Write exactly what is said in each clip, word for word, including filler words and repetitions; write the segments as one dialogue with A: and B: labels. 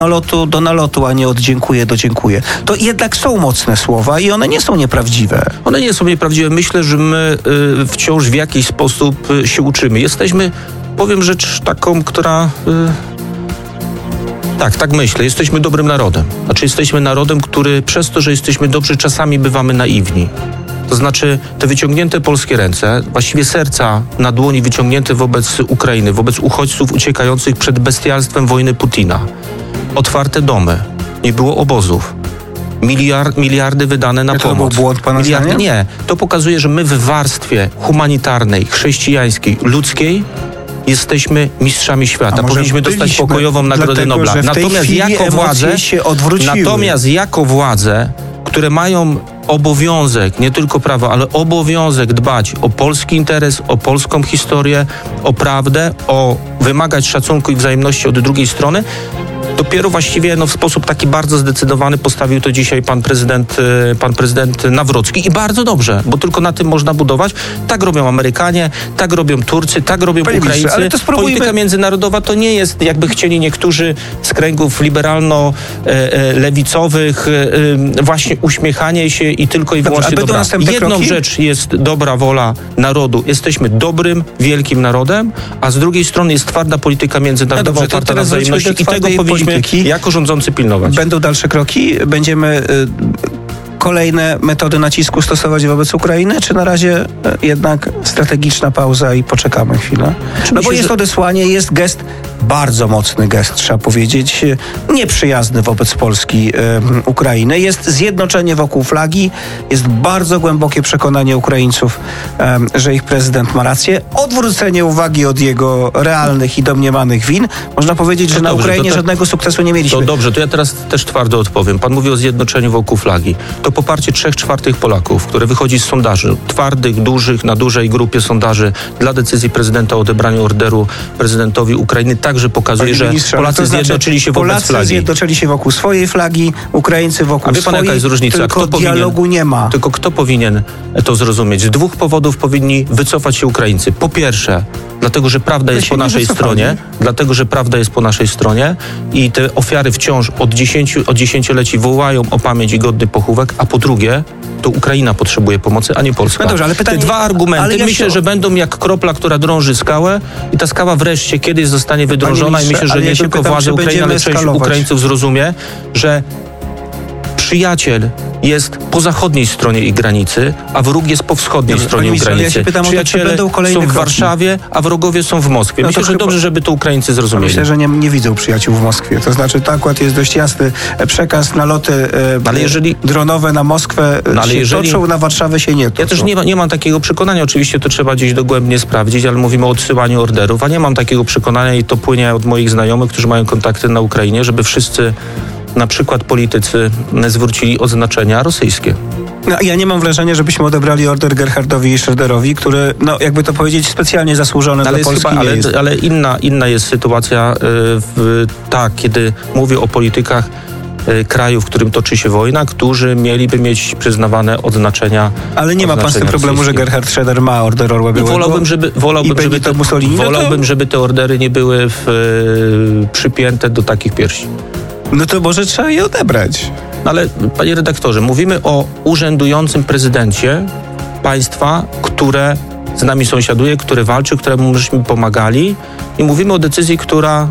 A: nalotu do nalotu, a nie od dziękuję do dziękuję. To jednak są mocne słowa i one nie są nieprawdziwe.
B: One nie są nieprawdziwe. Myślę, że my y, wciąż w jakiś sposób y, się uczymy. Jesteśmy, powiem rzecz taką, która... Y, tak, tak myślę. Jesteśmy dobrym narodem. Znaczy jesteśmy narodem, który przez to, że jesteśmy dobrzy, czasami bywamy naiwni. To znaczy te wyciągnięte polskie ręce, właściwie serca na dłoni wyciągnięte wobec Ukrainy, wobec uchodźców uciekających przed bestialstwem wojny Putina. Otwarte domy, nie było obozów, Miliard, miliardy wydane na
A: ja
B: pomoc.
A: To był błąd pana
B: miliardy,
A: zdania?
B: Nie, to pokazuje, że my w warstwie humanitarnej, chrześcijańskiej, ludzkiej jesteśmy mistrzami świata. Powinniśmy dostać pokojową Nagrodę
A: dlatego,
B: Nobla.
A: że w tej
B: Natomiast
A: chwili
B: jako władze,
A: się odwróciły.
B: natomiast jako władze, które mają obowiązek, nie tylko prawo, ale obowiązek dbać o polski interes, o polską historię, o prawdę, o wymagać szacunku i wzajemności od drugiej strony, dopiero właściwie no, w sposób taki bardzo zdecydowany postawił to dzisiaj pan prezydent, pan prezydent Nawrocki i bardzo dobrze, bo tylko na tym można budować. Tak robią Amerykanie, tak robią Turcy, tak robią
A: Panie
B: Ukraińcy.
A: ministrze, ale to spróbujmy...
B: Polityka międzynarodowa to nie jest, jakby chcieli niektórzy z kręgów liberalno-lewicowych, właśnie uśmiechanie się i tylko i wyłącznie
A: Dobrze,
B: dobra. Jedną
A: kroki?
B: rzecz jest dobra wola narodu. Jesteśmy dobrym, wielkim narodem, a z drugiej strony jest twarda polityka międzynarodowa
A: no dobrze,
B: oparta na wzajemności i tego powinniśmy
A: polityki.
B: jako rządzący pilnować.
A: Będą dalsze kroki? Będziemy y, kolejne metody nacisku stosować wobec Ukrainy, czy na razie y, jednak strategiczna pauza i poczekamy chwilę? No
B: myślę,
A: bo jest
B: że...
A: odesłanie, jest gest, bardzo mocny gest, trzeba powiedzieć, y, nieprzyjazny wobec Polski y, Ukrainy. Jest zjednoczenie wokół flagi, jest bardzo głębokie przekonanie Ukraińców, y, że ich prezydent ma rację. Odwrócenie uwagi od jego realnych i domniemanych win. Można powiedzieć,
B: to
A: że
B: dobrze,
A: na Ukrainie
B: to te...
A: żadnego sukcesu nie mieliśmy.
B: To dobrze, to ja teraz też twardo odpowiem. Pan mówi o zjednoczeniu wokół flagi. To poparcie trzech czwartych Polaków, które wychodzi z sondaży, twardych, dużych, na dużej grupie sondaży dla decyzji prezydenta o odebraniu orderu prezydentowi Ukrainy, także pokazuje, że Polacy
A: to znaczy,
B: zjednoczyli się wobec
A: Polacy
B: flagi.
A: zjednoczyli się wokół swojej flagi, Ukraińcy wokół
B: A wie pan,
A: swojej,
B: jaka jest różnica?
A: tylko
B: Kto
A: dialogu
B: powinien,
A: nie ma.
B: Tylko kto powinien to zrozumieć? Z dwóch powodów powinni wycofać się Ukraińcy. Po pierwsze, dlatego, że prawda jest po naszej stronie, dlatego, że prawda jest po naszej stronie i te ofiary wciąż od, dziesięciu, od dziesięcioleci wołają o pamięć i godny pochówek, a po drugie, to Ukraina potrzebuje pomocy, a nie Polska.
A: No dobrze, ale pytanie,
B: te dwa argumenty
A: ja
B: myślę,
A: się...
B: że będą jak kropla, która drąży skałę i ta skała wreszcie kiedyś zostanie wydrążona i myślę, że nie
A: ja
B: tylko
A: pytam,
B: władze Ukrainy, ale część
A: eskalować.
B: Ukraińców zrozumie, że przyjaciel jest po zachodniej stronie ich granicy, a wróg jest po wschodniej
A: Dobrze,
B: stronie
A: ministrze,
B: granicy.
A: ja się pytam,
B: Przyjaciele
A: będą kolejne
B: są w
A: kroki.
B: Warszawie, a wrogowie są w Moskwie.
A: No
B: Myślę, że
A: chyba...
B: dobrze, żeby to Ukraińcy zrozumieli.
A: Myślę, że nie, nie widzą przyjaciół w Moskwie. To znaczy, to akurat jest dość jasny przekaz. Naloty e,
B: ale jeżeli...
A: dronowe na Moskwę
B: no, ale
A: się
B: jeżeli...
A: toczą, na Warszawę się nie toczą.
B: Ja też nie, ma, nie mam takiego przekonania. Oczywiście to trzeba gdzieś dogłębnie sprawdzić, ale mówimy o odsyłaniu orderów, a nie mam takiego przekonania i to płynie od moich znajomych, którzy mają kontakty na Ukrainie, żeby wszyscy na przykład politycy zwrócili oznaczenia rosyjskie.
A: No, ja nie mam wrażenia, żebyśmy odebrali order Gerhardowi Schröderowi, który, no jakby to powiedzieć, specjalnie zasłużony
B: ale
A: dla Polski
B: chyba,
A: nie
B: ale,
A: jest.
B: Ale inna, inna jest sytuacja, yy, w, tak, kiedy mówię o politykach yy, kraju, w którym toczy się wojna, którzy mieliby mieć przyznawane odznaczenia.
A: Ale nie ma pan z tym problemu, że Gerhard Schröder ma order Orła Białego?
B: Wolałbym, żeby, wolałbym, żeby, te,
A: Mussolini,
B: wolałbym
A: no to...
B: żeby te ordery nie były w, yy, przypięte do takich piersi.
A: No to może trzeba je odebrać.
B: Ale panie redaktorze, mówimy o urzędującym prezydencie państwa, które z nami sąsiaduje, które walczy, któremu myśmy pomagali i mówimy o decyzji, która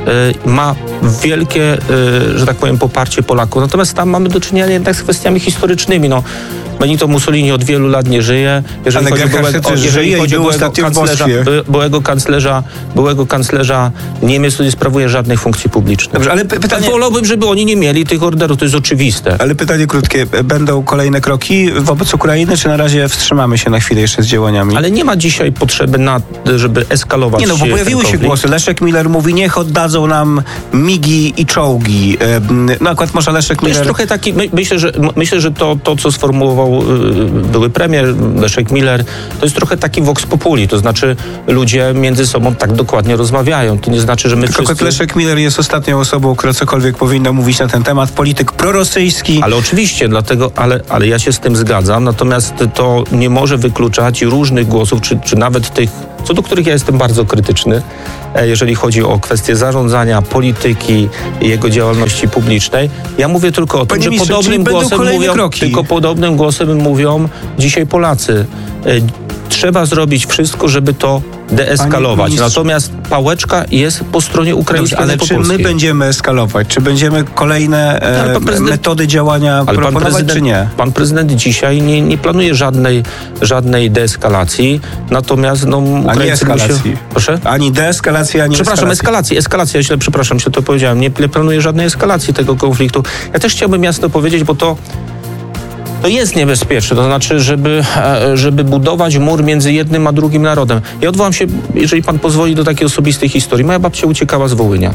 B: y, ma wielkie, y, że tak powiem, poparcie Polaków. Natomiast tam mamy do czynienia jednak z kwestiami historycznymi. No, Benito Mussolini od wielu lat nie żyje. Jeżeli
A: ale
B: chodzi byłego, o, jeżeli chodzi o byłego, kanclerza, by, byłego, kanclerza, byłego kanclerza Niemiec, to nie sprawuje żadnych funkcji publicznych.
A: Dobrze, ale pytanie...
B: Tak wolałbym, żeby oni nie mieli tych orderów, to jest oczywiste.
A: Ale pytanie krótkie. Będą kolejne kroki wobec Ukrainy, czy na razie wstrzymamy się na chwilę jeszcze z działaniami?
B: Ale nie ma dzisiaj potrzeby, na, żeby eskalować.
A: Nie no, bo pojawiły się głosy. Leszek Miller mówi, niech oddadzą nam migi i czołgi. No akurat może Leszek Miller...
B: To jest trochę taki, my, myślę, że, myślę, że to, to, co sformułował były premier Leszek Miller, to jest trochę taki vox populi, to znaczy ludzie między sobą tak dokładnie rozmawiają. To nie znaczy, że my
A: Tylko
B: wszyscy...
A: Leszek Miller jest ostatnią osobą, która cokolwiek powinna mówić na ten temat. Polityk prorosyjski.
B: Ale oczywiście, dlatego, ale, ale ja się z tym zgadzam, natomiast to nie może wykluczać różnych głosów, czy, czy nawet tych co do których ja jestem bardzo krytyczny, jeżeli chodzi o kwestie zarządzania, polityki i jego działalności publicznej. Ja mówię tylko o tym,
A: Panie
B: że
A: ministrze,
B: podobnym głosem mówią,
A: kroki.
B: tylko podobnym głosem mówią dzisiaj Polacy. Trzeba zrobić wszystko, żeby to deeskalować. Natomiast pałeczka jest po stronie ukraińskiej.
A: Ale czy my będziemy eskalować? Czy będziemy kolejne e, metody działania
B: ale
A: proponować,
B: pan prezydent,
A: czy nie?
B: Pan prezydent dzisiaj nie, nie planuje żadnej, żadnej deeskalacji. Natomiast no, Ukraińcy...
A: Ani eskalacji.
B: Musi... Proszę?
A: Ani deeskalacji, ani
B: Przepraszam,
A: eskalacji.
B: eskalacji. Eskalacja, źle, przepraszam, się to powiedziałem. Nie, nie planuję żadnej eskalacji tego konfliktu. Ja też chciałbym jasno powiedzieć, bo to To jest niebezpieczne, to znaczy, żeby, żeby budować mur między jednym a drugim narodem. Ja odwołam się, jeżeli pan pozwoli, do takiej osobistej historii. Moja babcia uciekała z Wołynia.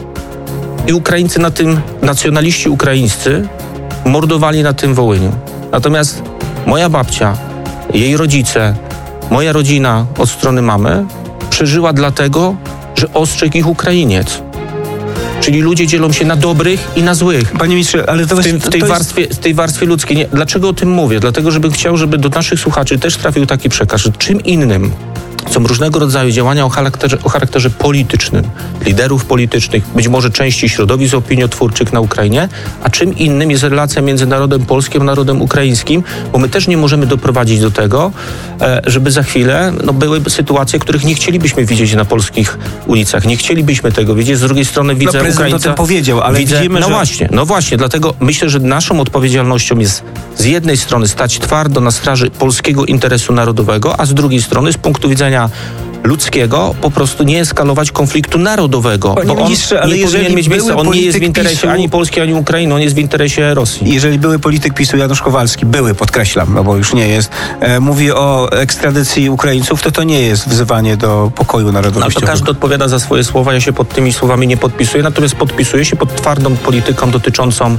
B: I Ukraińcy na tym, nacjonaliści ukraińscy, mordowali na tym Wołyniu. Natomiast moja babcia, jej rodzice, moja rodzina od strony mamy przeżyła dlatego, że ostrzegł ich Ukrainiec. Czyli ludzie dzielą się na dobrych i na złych.
A: Panie ministrze, ale to
B: w, tym, w, tej,
A: to jest...
B: warstwie, w tej warstwie ludzkiej. Nie, dlaczego o tym mówię? Dlatego, żebym chciał, żeby do naszych słuchaczy też trafił taki przekaz, że czym innym są różnego rodzaju działania o charakterze, o charakterze politycznym, liderów politycznych, być może części środowisk opiniotwórczych na Ukrainie, a czym innym jest relacja między narodem polskim a narodem ukraińskim, bo my też nie możemy doprowadzić do tego, żeby za chwilę no, były sytuacje, których nie chcielibyśmy widzieć na polskich ulicach. Nie chcielibyśmy tego widzieć. Z drugiej strony widzę
A: no, prezydent
B: Ukraińca...
A: o tym powiedział, ale
B: widzę,
A: widzimy,
B: no
A: że...
B: właśnie, no właśnie, dlatego myślę, że naszą odpowiedzialnością jest z jednej strony stać twardo na straży polskiego interesu narodowego, a z drugiej strony z punktu widzenia ludzkiego po prostu nie eskalować konfliktu narodowego.
A: Panie
B: bo on
A: ministrze, ale
B: nie
A: jeżeli
B: powinien mieć miejsca. On nie jest w interesie
A: PiSu,
B: ani Polski, ani Ukrainy, on jest w interesie Rosji.
A: Jeżeli były polityk PiSu Janusz Kowalski, były, podkreślam, no bo już nie jest, e, mówi o ekstradycji Ukraińców, to to nie jest wzywanie do pokoju narodowościowego.
B: No to każdy odpowiada za swoje słowa, ja się pod tymi słowami nie podpisuję, natomiast podpisuję się pod twardą polityką dotyczącą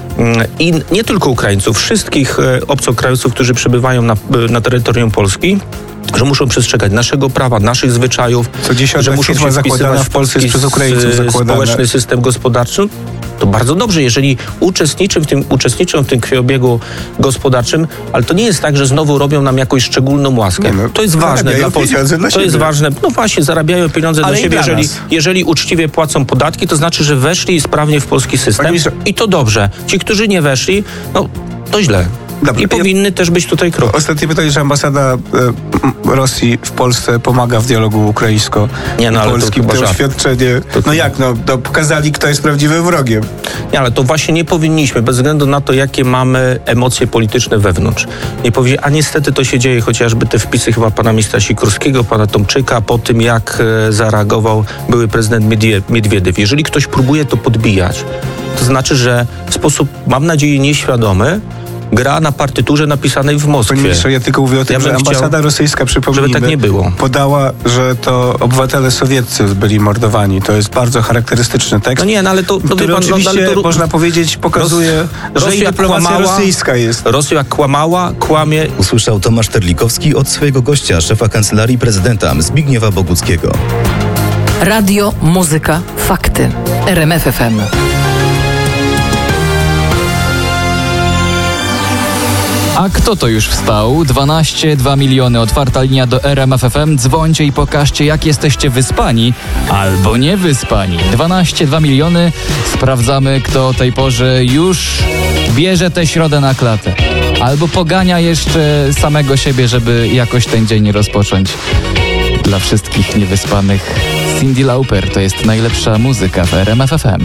B: i nie tylko Ukraińców, wszystkich obcokrajowców, którzy przybywają na, na terytorium Polski, że muszą przestrzegać naszego prawa, naszych zwyczajów,
A: Co że muszą się zakładana w Polsce jest przez Ukraińców zakładana.
B: Społeczny system gospodarczy. To bardzo dobrze, jeżeli uczestniczą w tym, uczestniczą w tym krwiobiegu gospodarczym, ale to nie jest tak, że znowu robią nam jakąś szczególną łaskę.
A: No,
B: to jest ważne dla Polski. To
A: siebie.
B: jest ważne. No właśnie, zarabiają pieniądze
A: ale
B: dla siebie.
A: dla
B: Jeżeli, jeżeli uczciwie płacą podatki, to znaczy, że weszli sprawnie w polski system. I to dobrze. Ci, którzy nie weszli, no to źle. Dobra, I powinny ja, też być tutaj kroki.
A: Ostatnie pytanie, że ambasada e, Rosji w Polsce pomaga w dialogu ukraińsko-polskim. To, to oświadczenie. To, to, no jak, no to pokazali, kto jest prawdziwym wrogiem.
B: Nie, ale to właśnie nie powinniśmy, bez względu na to, jakie mamy emocje polityczne wewnątrz. Nie powie, a niestety to się dzieje, chociażby te wpisy chyba pana ministra Sikorskiego, pana Tomczyka, po tym jak e, zareagował były prezydent Miedwie, Miedwiediew. Jeżeli ktoś próbuje to podbijać, to znaczy, że w sposób, mam nadzieję, nieświadomy, gra na partyturze napisanej w Moskwie.
A: Panie ministrze, ja tylko mówię o tym, ja że ambasada chciał, rosyjska, przypomnijmy,
B: żeby tak nie było,
A: podała, że to obywatele sowieccy byli mordowani. To jest bardzo charakterystyczny tekst.
B: No nie, no ale to... No
A: który
B: pan,
A: oczywiście,
B: no, ale to,
A: można powiedzieć, pokazuje, Ros, że i dyplomacja kłamała, rosyjska jest.
B: Rosja kłamała, kłamie...
C: Usłyszał Tomasz Terlikowski od swojego gościa, szefa Kancelarii Prezydenta Zbigniewa Boguckiego.
D: Radio, muzyka, fakty. R M F F M.
E: A kto to już wstał? dwanaście, dwa miliony. Otwarta linia do R M F F M. Dzwońcie i pokażcie, jak jesteście wyspani albo nie wyspani. dwanaście, dwa miliony. Sprawdzamy, kto o tej porze już bierze tę środę na klatę. Albo pogania jeszcze samego siebie, żeby jakoś ten dzień rozpocząć. Dla wszystkich niewyspanych Cyndi Lauper to jest najlepsza muzyka w R M F F M.